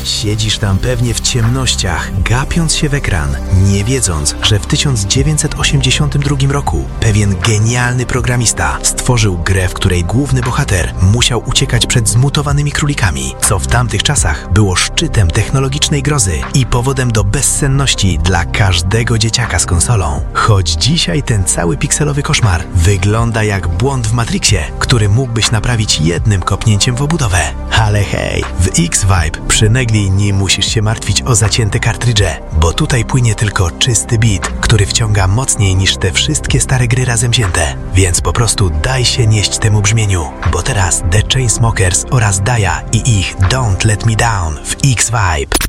Siedzisz tam pewnie w ciemnościach, gapiąc się w ekran, nie wiedząc, że w 1982 roku pewien genialny programista stworzył grę, w której główny bohater musiał uciekać przed zmutowanymi królikami, co w tamtych czasach było szczytem technologicznej grozy i powodem do bezsenności dla każdego dzieciaka z konsolą. Choć dzisiaj ten cały pikselowy koszmar wygląda jak błąd w Matrixie, który mógłbyś naprawić jednym kopnięciem w obudowę. Ale hej, w X-Vibe przynegli nie musisz się martwić o zacięte kartridże, bo tutaj płynie tylko czysty beat, który wciąga mocniej niż te wszystkie stare gry razem wzięte. Więc po prostu daj się nieść temu brzmieniu, bo teraz The Chainsmokers oraz Daya i ich Don't Let Me Down w X-Vibe.